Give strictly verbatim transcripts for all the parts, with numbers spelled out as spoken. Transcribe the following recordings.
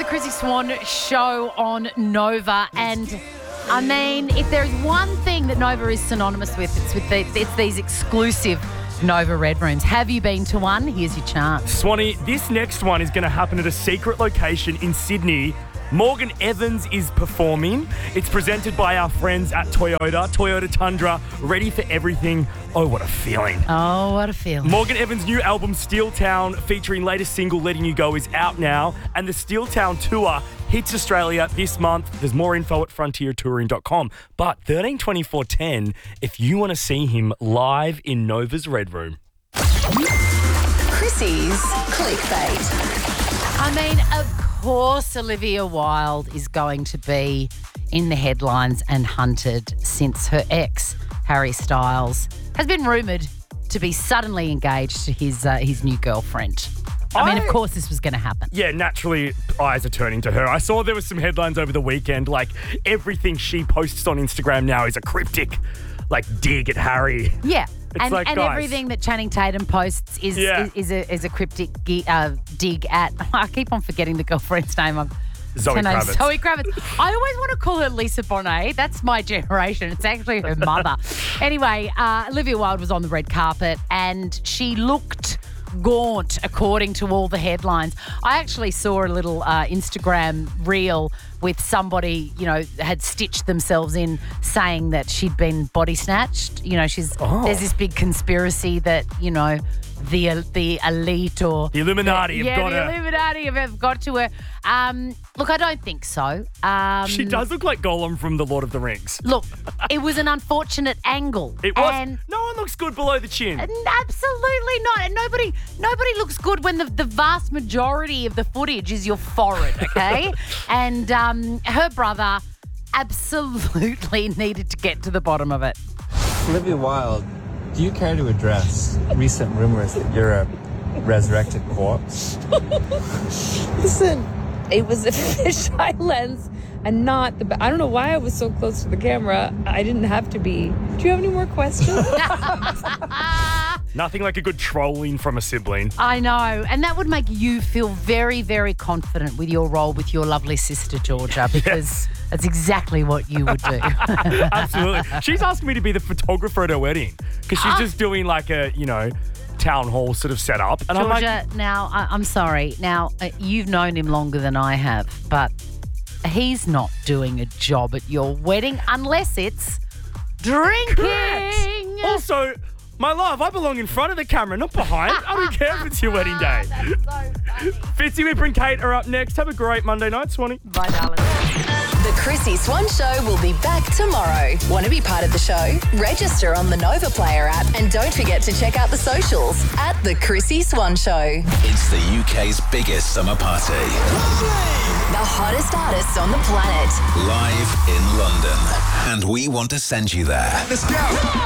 Chrissy Swan show on Nova, and I mean, if there's one thing that Nova is synonymous with, it's with the, it's these exclusive Nova Red Rooms. Have you been to one? Here's your chance. Swanee, this next one is going to happen at a secret location in Sydney. Morgan Evans is performing. It's presented by our friends at Toyota. Toyota Tundra, ready for everything. Oh, what a feeling. Oh, what a feeling. Morgan Evans' new album, Steel Town, featuring latest single, Letting You Go, is out now. And the Steel Town tour hits Australia this month. There's more info at frontier touring dot com. But thirteen twenty-four ten, if you want to see him live in Nova's Red Room. Chrissy's Clickbait. I mean, of course Olivia Wilde is going to be in the headlines and hunted since her ex, Harry Styles, has been rumoured to be suddenly engaged to his uh, his new girlfriend. I, I mean, of course this was going to happen. Yeah, naturally, eyes are turning to her. I saw there was some headlines over the weekend, like everything she posts on Instagram now is a cryptic, like, dig at Harry. Yeah. It's and like, and guys, everything that Channing Tatum posts is Yeah. is, is, a, is a cryptic gi- uh, dig at... I keep on forgetting the girlfriend's name. I'm, Zoe her name's Kravitz. Zoe Kravitz. I always want to call her Lisa Bonet. That's my generation. It's actually her mother. Anyway, uh, Olivia Wilde was on the red carpet and she looked gaunt, according to all the headlines. I actually saw a little uh, Instagram reel with somebody, you know, had stitched themselves in saying that she'd been body snatched. You know, she's Oh. there's this big conspiracy that, you know, the uh, the elite or The Illuminati have yeah, got the her. Illuminati have, have got to her. Um, look, I don't think so. Um, She does look like Gollum from The Lord of the Rings. Look, it was an unfortunate angle. It was. And No one looks good below the chin. absolutely not. And nobody nobody looks good when the, the vast majority of the footage is your forehead, okay? and um, her brother absolutely needed to get to the bottom of it. Olivia Wilde, do you care to address recent rumors that you're a resurrected corpse? Listen, it was a fisheye lens and not the... Ba- I don't know why I was so close to the camera. I didn't have to be. Do you have any more questions? Nothing like a good trolling from a sibling. I know. And that would make you feel very, very confident with your role with your lovely sister, Georgia, because that's exactly what you would do. Absolutely. She's asked me to be the photographer at her wedding because she's Ah. just doing like a, you know, town hall sort of setup. And I'm Georgia, like, now, I- I'm sorry. Now, uh, you've known him longer than I have, but he's not doing a job at your wedding unless it's drinking. correct. Also, my love, I belong in front of the camera, not behind. I don't care if it's your wedding day. That's so funny. Fitzy, Whipper and Kate are up next. Have a great Monday night, Swanee. Bye, darling. The Chrissy Swan Show will be back tomorrow. Want to be part of the show? Register on the Nova Player app and don't forget to check out the socials at The Chrissy Swan Show. It's the U K's biggest summer party. The hottest artists on the planet. Live in London. And we want to send you there. Let's go!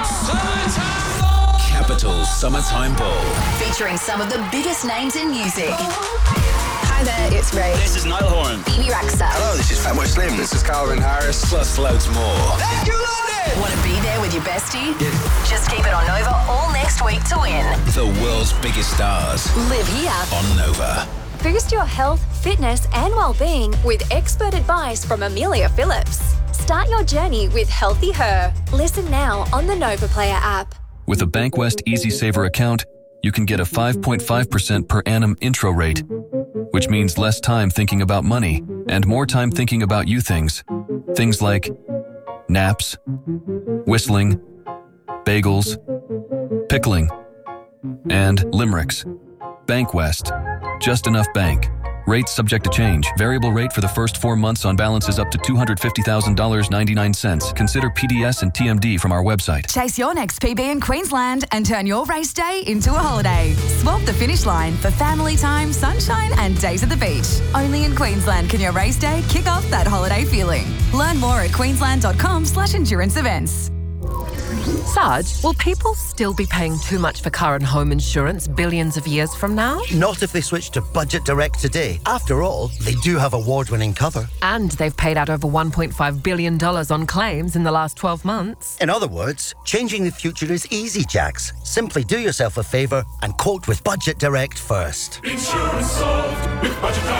Capital Summertime Ball. Featuring some of the biggest names in music. Hi there, it's Ray. This is Niall Horan. Phoebe Raxa. Hello, this is Fatboy Slim. This is Calvin Harris. Plus loads more. Thank you, London! Want to be there with your bestie? Just keep it on Nova all next week to win. The world's biggest stars Live here. on Nova. Boost your health, fitness, and well-being with expert advice from Amelia Phillips. Start your journey with Healthy Her. Listen now on the Nova Player app. With a Bankwest Easy Saver account, you can get a five point five percent per annum intro rate, which means less time thinking about money and more time thinking about you things. Things like naps, whistling, bagels, pickling, and limericks. Bankwest. Just enough bank. Rates subject to change. Variable rate for the first four months on balances up to two hundred fifty thousand dollars and ninety-nine cents. Consider P D S and T M D from our website. Chase your next P B in Queensland and turn your race day into a holiday. Swap the finish line for family time, sunshine and days at the beach. Only in Queensland can your race day kick off that holiday feeling. Learn more at queensland.com slash endurance events. Sarge, will people still be paying too much for car and home insurance billions of years from now? Not if they switch to Budget Direct today. After all, they do have award-winning cover. And they've paid out over one point five billion dollars on claims in the last twelve months. In other words, changing the future is easy, Jax. Simply do yourself a favour and quote with Budget Direct first. Insurance solved with Budget Direct.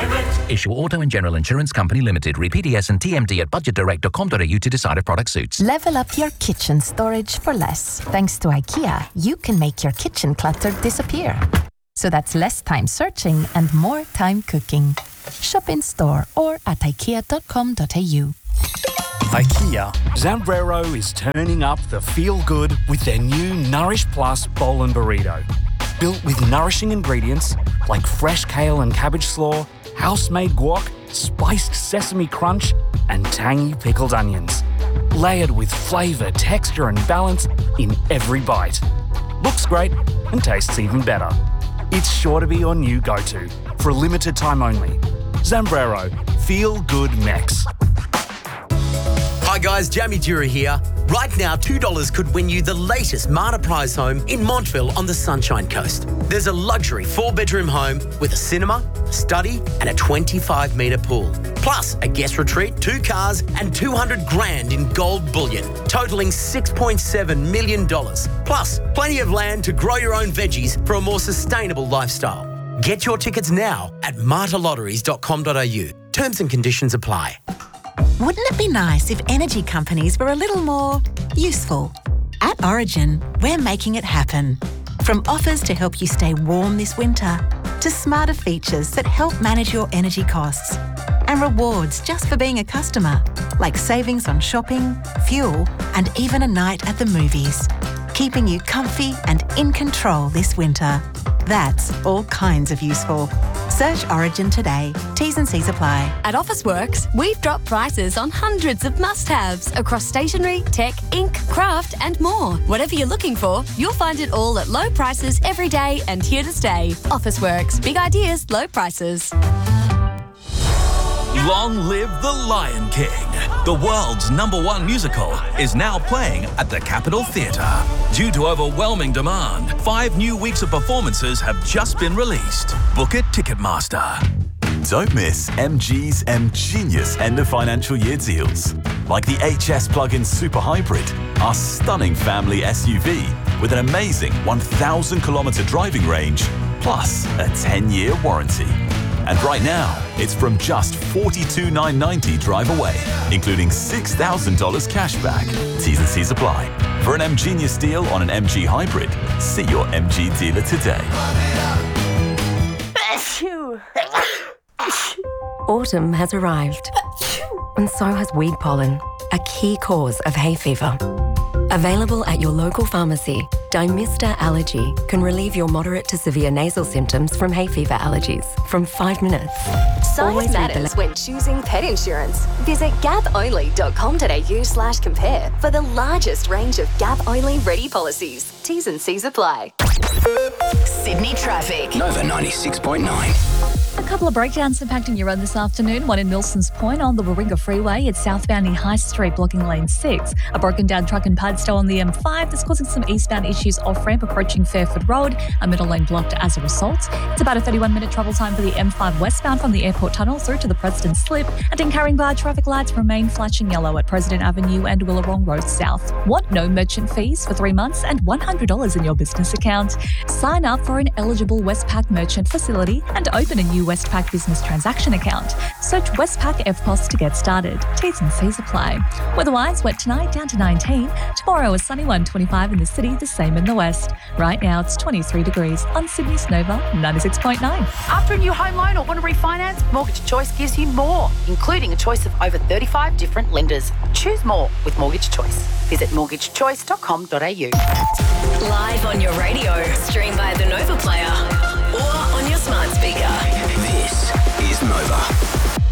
Issue Auto and General Insurance Company Limited. Read P D S and T M D at budget direct dot com dot a u to decide if product suits. Level up your kitchen storage for less. Thanks to IKEA, you can make your kitchen clutter disappear. So that's less time searching and more time cooking. Shop in store or at ikea dot com dot a u. IKEA. Zambrero is turning up the feel-good with their new Nourish Plus Bowl and Burrito. Built with nourishing ingredients like fresh kale and cabbage slaw, house-made guac, spiced sesame crunch, and tangy pickled onions. Layered with flavour, texture and balance in every bite. Looks great and tastes even better. It's sure to be your new go-to for a limited time only. Zambrero. Feel Good Mex. Hi guys, Jamie Dura here. Right now, two dollars could win you the latest Marta Prize home in Montville on the Sunshine Coast. There's a luxury four-bedroom home with a cinema, a study and a twenty-five metre pool. Plus a guest retreat, two cars and two hundred grand in gold bullion, totalling six point seven million dollars. Plus plenty of land to grow your own veggies for a more sustainable lifestyle. Get your tickets now at marta lotteries dot com dot a u. Terms and conditions apply. Wouldn't it be nice if energy companies were a little more useful? At Origin, we're making it happen. From offers to help you stay warm this winter, to smarter features that help manage your energy costs, and rewards just for being a customer, like savings on shopping, fuel, and even a night at the movies, keeping you comfy and in control this winter. That's all kinds of useful. Search Origin today. T's and C's apply. At Officeworks, we've dropped prices on hundreds of must-haves across stationery, tech, ink, craft and more. Whatever you're looking for, you'll find it all at low prices every day and here to stay. Officeworks. Big ideas, low prices. Long live the Lion King. The world's number one musical is now playing at the Capitol Theatre. Due to overwhelming demand, five new weeks of performances have just been released. Book at Ticketmaster. Don't miss M G's M Genius end of financial year deals. Like the H S plug-in Super Hybrid, our stunning family S U V with an amazing one thousand kilometre driving range, plus a ten-year warranty. And right now, it's from just forty-two thousand nine hundred ninety dollars drive away, including six thousand dollars cash back. T's and C's apply. For an M Genius deal on an M G Hybrid, see your M G dealer today. Autumn has arrived, and so has weed pollen, a key cause of hay fever. Available at your local pharmacy, Dymista Allergy can relieve your moderate to severe nasal symptoms from hay fever allergies from five minutes. Size Always read the matters when choosing pet insurance. Visit gap only dot com dot a u slash compare for the largest range of gap-only ready policies. T's and C's apply. Sydney traffic. Nova ninety-six point nine. A couple of breakdowns impacting your road this afternoon. One in Milsons Point on the Warringah Freeway. It's southbound in High Street, blocking lane six. A broken down truck and Padstow on the M five that's causing some eastbound issues off-ramp approaching Fairford Road. A middle lane blocked as a result. It's about a thirty-one minute travel time for the M five westbound from the Airport Tunnel through to the Preston Slip. And in Caringbah, traffic lights remain flashing yellow at President Avenue and Willarong Road South. Want no merchant fees for three months and one hundred dollars in your business account? Sign up for an eligible Westpac merchant facility and open a new Westpac business transaction account. Search Westpac F P O S to get started. T's and C's apply. Weather-wise, wet tonight down to nineteen. Tomorrow a sunny one, twenty-five in the city, the same in the west. Right now it's twenty-three degrees on Sydney's Nova ninety-six point nine. After a new home loan or want to refinance, Mortgage Choice gives you more, including a choice of over thirty-five different lenders. Choose more with Mortgage Choice. Visit mortgage choice dot com dot a u. Live on your radio, stream by the Nova Player or on your smart speaker. This is Nova.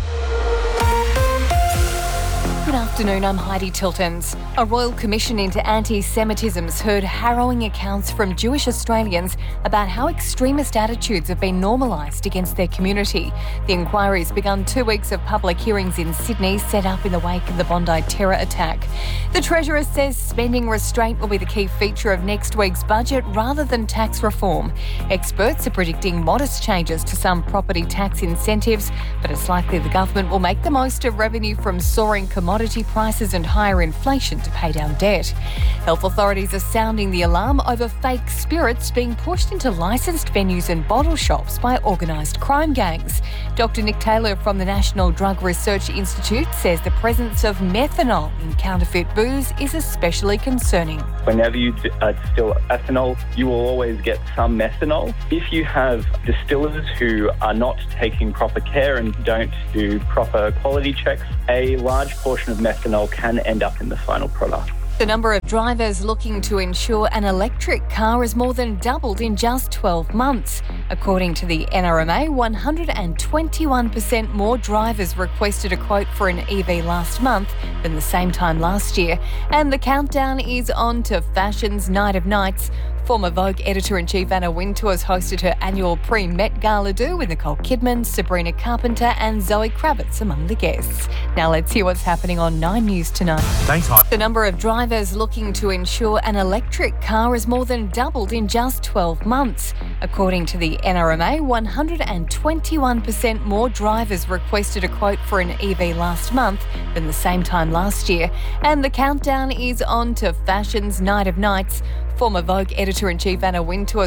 Good afternoon, I'm Heidi Tiltons. A Royal Commission into Anti-Semitism's heard harrowing accounts from Jewish Australians about how extremist attitudes have been normalised against their community. The inquiry's begun two weeks of public hearings in Sydney, set up in the wake of the Bondi terror attack. The Treasurer says spending restraint will be the key feature of next week's budget rather than tax reform. Experts are predicting modest changes to some property tax incentives, but it's likely the government will make the most of revenue from soaring commodities prices and higher inflation to pay down debt. Health authorities are sounding the alarm over fake spirits being pushed into licensed venues and bottle shops by organised crime gangs. Doctor Nick Taylor from the National Drug Research Institute says the presence of methanol in counterfeit booze is especially concerning. Whenever you d- uh, distill ethanol, you will always get some methanol. If you have distillers who are not taking proper care and don't do proper quality checks, a large portion of methanol can end up in the final product. The number of drivers looking to insure an electric car has more than doubled in just twelve months. According to the N R M A, one hundred twenty-one percent more drivers requested a quote for an E V last month than the same time last year. And the countdown is on to fashion's Night of Nights. Former Vogue editor-in-chief Anna Wintour has hosted her annual pre-Met Gala do with Nicole Kidman, Sabrina Carpenter and Zoe Kravitz among the guests. Now let's hear what's happening on Nine News tonight. Thanks, Hot. The number of drivers looking to insure an electric car has more than doubled in just twelve months. According to the N R M A, one hundred twenty-one percent more drivers requested a quote for an E V last month than the same time last year. And the countdown is on to fashion's Night of Nights. Former Vogue editor-in-chief Anna Wintour